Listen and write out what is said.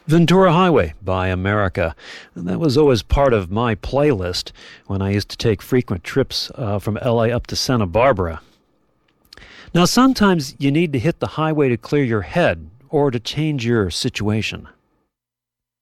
Ventura Highway by America. And that was always part of my playlist when I used to take frequent trips from LA up to Santa Barbara. Now, sometimes you need to hit the highway to clear your head or to change your situation.